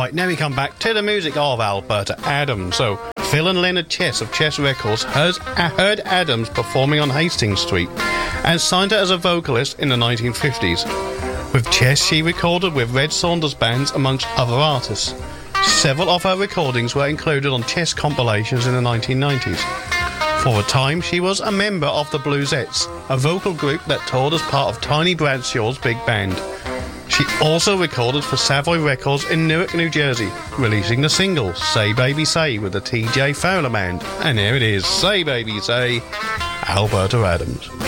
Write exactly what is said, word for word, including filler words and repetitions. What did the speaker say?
Right, now we come back to the music of Alberta Adams. So, Phil and Leonard Chess of Chess Records heard, heard Adams performing on Hastings Street and signed her as a vocalist in the nineteen fifties. With Chess, she recorded with Red Saunders bands amongst other artists. Several of her recordings were included on Chess compilations in the nineteen nineties. For a time, she was a member of the Bluesettes, a vocal group that toured as part of Tiny Bradshaw's big band. She also recorded for Savoy Records in Newark, New Jersey, releasing the single Say Baby Say with the T J Fowler Band. And here it is, Say Baby Say, Alberta Adams.